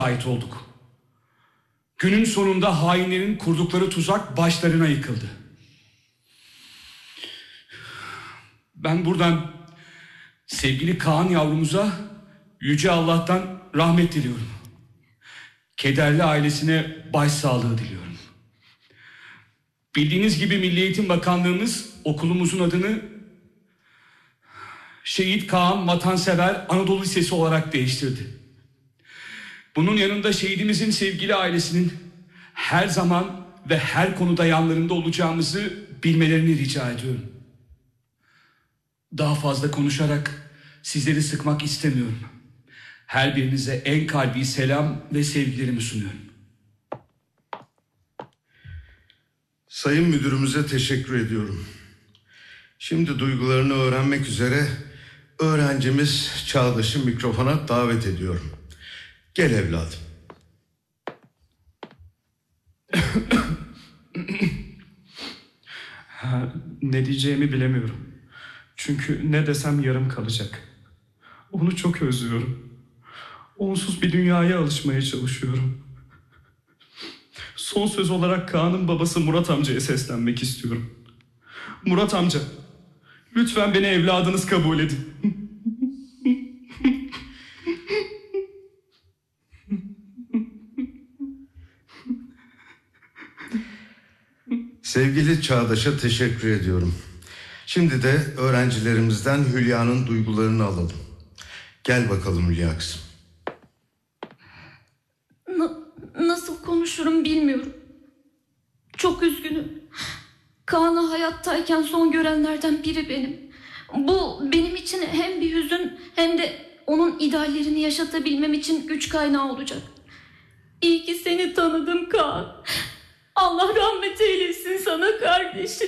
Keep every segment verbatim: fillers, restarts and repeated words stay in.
ait olduk. Günün sonunda hainlerin kurdukları tuzak başlarına yıkıldı. Ben buradan sevgili Kaan yavrumuza Yüce Allah'tan rahmet diliyorum. Kederli ailesine başsağlığı diliyorum. Bildiğiniz gibi Milli Eğitim Bakanlığımız okulumuzun adını Şehit Kaan Vatansever Anadolu Lisesi olarak değiştirdi. Bunun yanında şehidimizin sevgili ailesinin her zaman ve her konuda yanlarında olacağımızı bilmelerini rica ediyorum. Daha fazla konuşarak sizleri sıkmak istemiyorum. Her birinize en kalbi selam ve sevgilerimi sunuyorum. Sayın müdürümüze teşekkür ediyorum. Şimdi duygularını öğrenmek üzere öğrencimiz Çağdaş'ı mikrofona davet ediyorum. Gel evladım. Ne diyeceğimi bilemiyorum. Çünkü ne desem yarım kalacak. Onu çok özlüyorum. Onsuz bir dünyaya alışmaya çalışıyorum. Son söz olarak Kaan'ın babası Murat amcaya seslenmek istiyorum. Murat amca, lütfen beni evladınız kabul edin. Sevgili Çağdaş'a teşekkür ediyorum. Şimdi de öğrencilerimizden Hülya'nın duygularını alalım. Gel bakalım Hülya kızım. Na- nasıl konuşurum bilmiyorum. Çok üzgünüm. Kaan'ı hayattayken son görenlerden biri benim. Bu benim için hem bir hüzün hem de onun ideallerini yaşatabilmem için güç kaynağı olacak. İyi ki seni tanıdım Kaan. Allah rahmet eylesin sana kardeşim.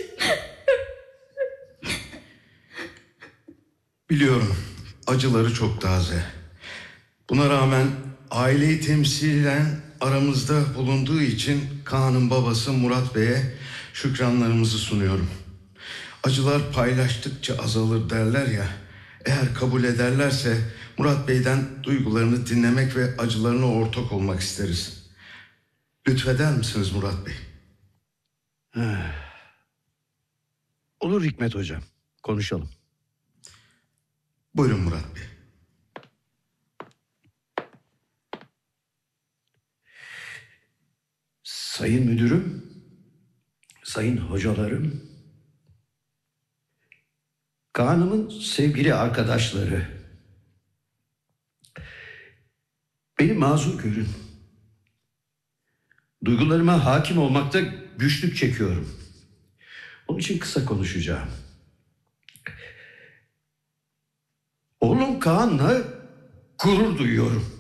Biliyorum, acıları çok taze. Buna rağmen aileyi temsilen aramızda bulunduğu için Kaan'ın babası Murat Bey'e şükranlarımızı sunuyorum. Acılar paylaştıkça azalır derler ya. Eğer kabul ederlerse Murat Bey'den duygularını dinlemek ve acılarına ortak olmak isteriz. Lütfeder misiniz Murat Bey? Olur Hikmet Hocam. Konuşalım. Buyurun Murat Bey. Sayın müdürüm, sayın hocalarım, Kaan'ımın sevgili arkadaşları, beni mazur görün. Duygularıma hakim olmakta güçlük çekiyorum. Onun için kısa konuşacağım. Oğlum Kaan'la gurur duyuyorum.